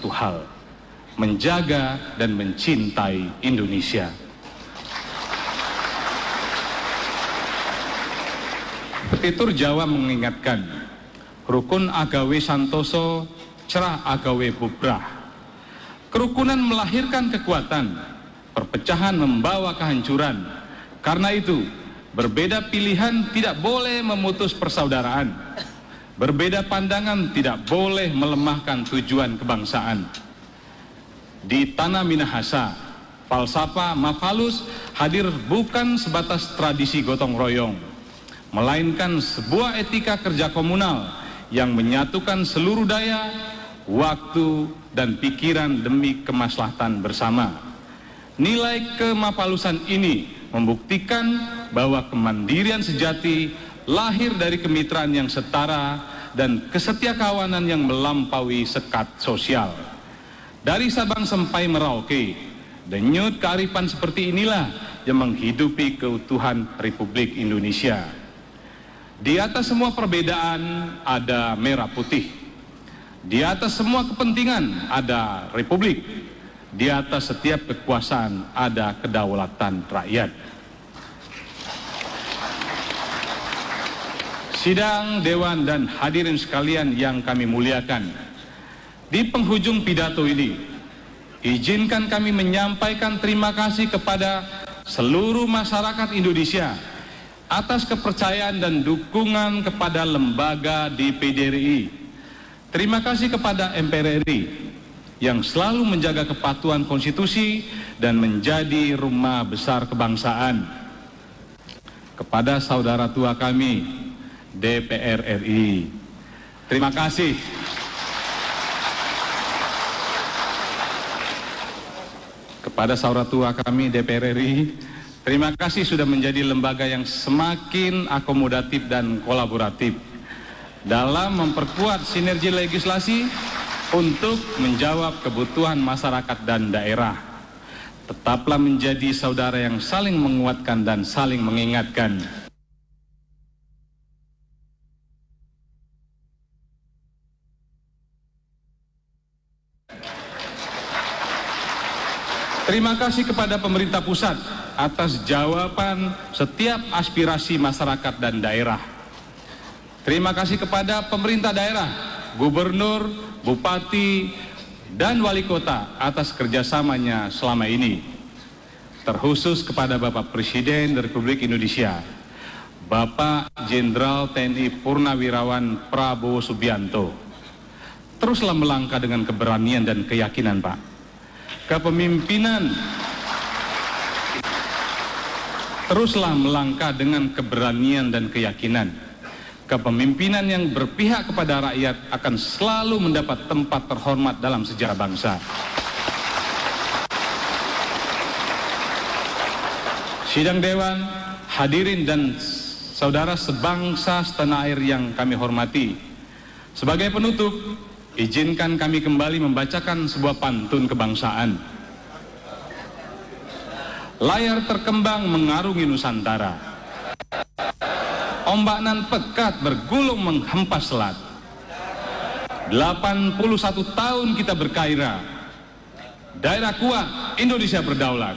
satu hal, menjaga dan mencintai Indonesia. Petitur Jawa mengingatkan, rukun agawe santoso, cerah agawe bubrah. Kerukunan melahirkan kekuatan, perpecahan membawa kehancuran. Karena itu, berbeda pilihan tidak boleh memutus persaudaraan. Berbeda pandangan tidak boleh melemahkan tujuan kebangsaan. Di tanah Minahasa, falsafah mafalus hadir bukan sebatas tradisi gotong royong, melainkan sebuah etika kerja komunal yang menyatukan seluruh daya, waktu, dan pikiran demi kemaslahatan bersama. Nilai kemapalusan ini membuktikan bahwa kemandirian sejati lahir dari kemitraan yang setara dan kesetiakawanan yang melampaui sekat sosial. Dari Sabang sampai Merauke, denyut kearifan seperti inilah yang menghidupi keutuhan Republik Indonesia. Di atas semua perbedaan ada merah putih. Di atas semua kepentingan ada Republik. Di atas setiap kekuasaan ada kedaulatan rakyat. Sidang, Dewan, dan hadirin sekalian yang kami muliakan, di penghujung pidato ini, izinkan kami menyampaikan terima kasih kepada seluruh masyarakat Indonesia atas kepercayaan dan dukungan kepada lembaga DPD RI. Terima kasih kepada MPR RI yang selalu menjaga kepatuhan konstitusi dan menjadi rumah besar kebangsaan. Kepada saudara tua kami, DPR RI, terima kasih. Kepada saudara tua kami, DPR RI, terima kasih sudah menjadi lembaga yang semakin akomodatif dan kolaboratif dalam memperkuat sinergi legislasi untuk menjawab kebutuhan masyarakat dan daerah. Tetaplah menjadi saudara yang saling menguatkan dan saling mengingatkan. Terima kasih kepada pemerintah pusat atas jawaban setiap aspirasi masyarakat dan daerah. Terima kasih kepada pemerintah daerah, gubernur, bupati, dan wali kota atas kerjasamanya selama ini. Terkhusus kepada Bapak Presiden Republik Indonesia, Bapak Jenderal TNI Purnawirawan Prabowo Subianto. Teruslah melangkah dengan keberanian dan keyakinan, Pak. Kepemimpinan, teruslah melangkah dengan keberanian dan keyakinan. Kepemimpinan yang berpihak kepada rakyat akan selalu mendapat tempat terhormat dalam sejarah bangsa. Sidang Dewan, hadirin dan saudara sebangsa setanah air yang kami hormati. Sebagai penutup, izinkan kami kembali membacakan sebuah pantun kebangsaan. Layar terkembang mengarungi Nusantara, ombak nan pekat bergulung menghempas selat. 81 tahun kita berkaira, daerah kuat, Indonesia berdaulat.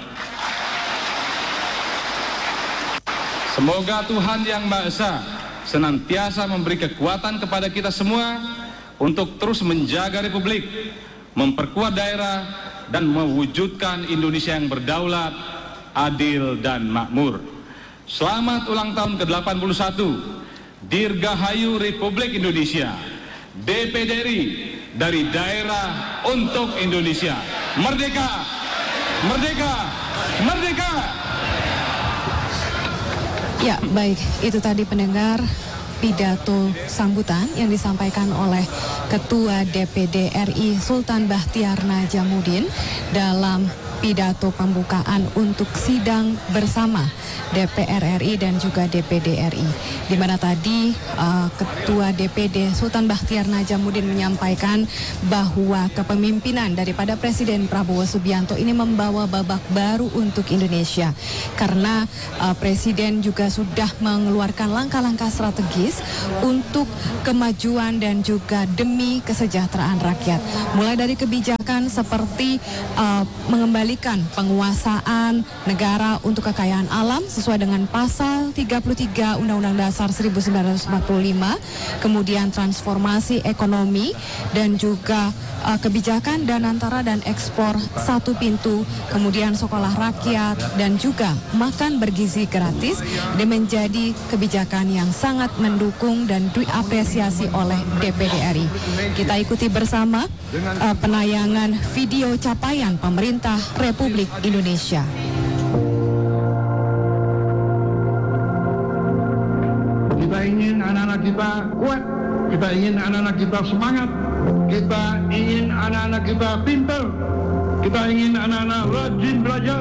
Semoga Tuhan Yang Maha Esa senantiasa memberi kekuatan kepada kita semua untuk terus menjaga Republik, memperkuat daerah, dan mewujudkan Indonesia yang berdaulat, adil, dan makmur. Selamat ulang tahun ke-81, Dirgahayu Republik Indonesia, DPD RI, dari daerah untuk Indonesia. Merdeka! Merdeka! Merdeka! Ya, baik, itu tadi pendengar pidato sambutan yang disampaikan oleh Ketua DPD RI Sultan Bahtiar Najamuddin dalam pidato pembukaan untuk sidang bersama DPR RI dan juga DPD RI, di mana tadi Ketua DPD Sultan Bahtiar Najamuddin menyampaikan bahwa kepemimpinan daripada Presiden Prabowo Subianto ini membawa babak baru untuk Indonesia, karena Presiden juga sudah mengeluarkan langkah-langkah strategis untuk kemajuan dan juga demi kesejahteraan rakyat, mulai dari kebijakan kebijakan seperti mengembalikan penguasaan negara untuk kekayaan alam sesuai dengan pasal 33 Undang-Undang Dasar 1945, kemudian transformasi ekonomi dan juga kebijakan Danantara dan ekspor satu pintu, kemudian sekolah rakyat dan juga makan bergizi gratis, dan menjadi kebijakan yang sangat mendukung dan diapresiasi oleh DPD RI. Kita ikuti bersama penayangan video capaian pemerintah Republik Indonesia. Kita ingin anak-anak kita kuat, kita ingin anak-anak kita semangat, kita ingin anak-anak kita pintar, kita ingin anak-anak rajin belajar.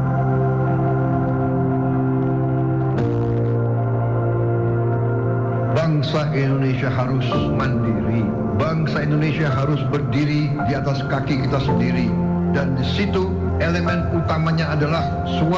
Bangsa Indonesia harus mandiri. Bangsa Indonesia harus berdiri di atas kaki kita sendiri. Dan di situ elemen utamanya adalah